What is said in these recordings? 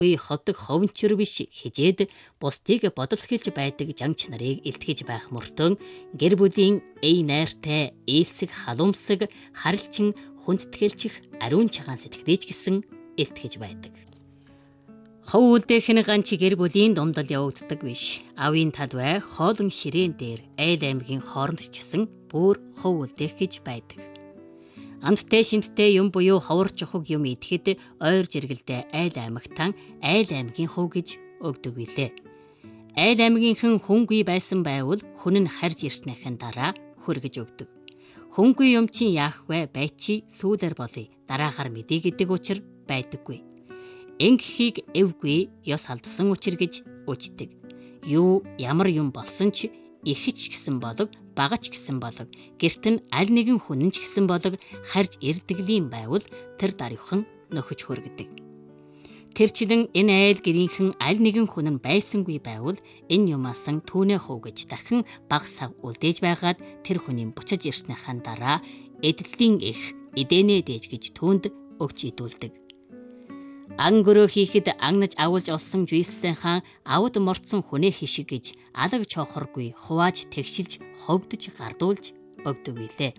ходог ховнчор биш хижээд бусдыг бодол хэлж байдаг жанч нарыг илтгэж байх мөртөө гэр бүлийн эй найртай ээлсэг халуумсаг харилчин хүндэтгэлчих ариун чагаан сэтгэлдэж гисэн илтгэж байдаг. Хов үлдээх нь ганц гэр бүлийн думдал явагддаг биш. Авийн талбай хоолон ширээн дээр айл аймгийн хооронд ч гэсэн бүр хов үлдээх гэж байдаг. Амттай шимттэй юм буюу ховор жухаг юм идэхэд ойр жиргэлдээ айл аймагтан айл аймгийн хов гэж өгдөг билээ. Айл аймгийнхэн хүнгүй байсан байвал хүн нь харж ирснийхэн дараа хүргэж өгдөг. Хүнгүй юм чинь яах вэ? Байчи сүүлэр болъё. Дараагаар мэдээ гэдэг учир байдаггүй. Ингэхийг эвгүй ёс алдсан учир гэж үждэг. Юу ямар юм болсон ч ихч гэсэн болог багач гэсэн болог гэрт нь аль нэгэн хүн ч гэсэн болог харж ирдэглийн байвал тэр даруйхан нөхөж хүргэдэг. Тэрчлэн энэ айл гэрийнхэн аль нэгэн хүн нь байсангүй байвал энэ юмасан түүнээ хов гэж дахин баг сав үлдээж байгаад тэр хүний буцаж ирснийхэн дараа эдлэлийн их эдэнэ дээж гэж түүнд өгч идүүлдэг. Ангөрөө хийхэд агнаж авуулж олсон жийсэн хаан авд морцсон хүнээ хишиг гэж алаг чохоргүй хувааж тэгшилж ховдож гардуулж өгдөг билээ.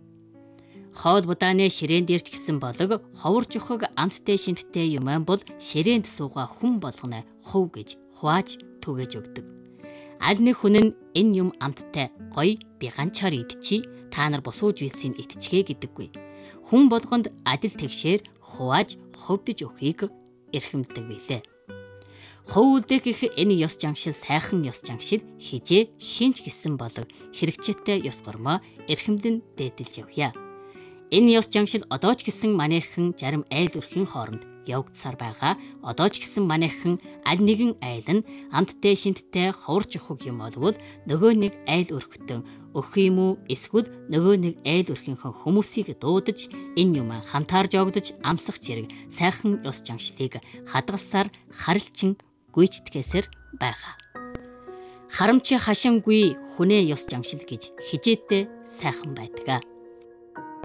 Хоол будааны ширээнд ирч гисэн болог ховор жухаг амттай шимттэй юман бол ширээнд сууга хүн болгоно хов гэж хувааж түгэж өгдөг. Аль нэг хүн нь энэ юм амттай гоё би ганчаар идчихье та нар босууж үйлсийн идчихээ гэдэггүй. Хүн болгонд адил тэгшээр хувааж ховдож өгөхийг эрхэмдэг билээ. Хов үлдээх гэх энэ ёс жангшил сайхан ёс жангшил хижээ хинч гисэн болог хэрэгцээтэй ёс гормоо эрхэмдэн дээдэлж явъя. Энэ ёс жангшил одоо ч гэсэн манайхан зарим айл өрхийн хооронд явагдсаар байгаа. Одоо ч гэсэн манайхан аль нэгэн айл нь амттай шинттэй ховор жухаг юм болвол нөгөө нэг айл өрхтөн өгөх юм уу эсвэл нөгөө нэг айл өрхийнхэн хүмүүсийг дуудаж энэ юм хамтаарж огдож амсах зэрэг сайхан ёс жангшлыг хадгалсаар харилчин гүйцэтгээсээр байгаа. Харамчи хашингүй хүнээ ёс жангшил гэж хижээдтэй сайхан байдаг.